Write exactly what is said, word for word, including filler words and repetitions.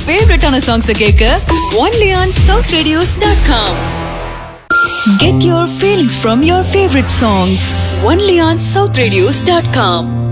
ஃபேவரட்டான சாங்ஸ் கேட்க only on south radios dot com. Get your feelings from your favorite songs only on south radios dot com.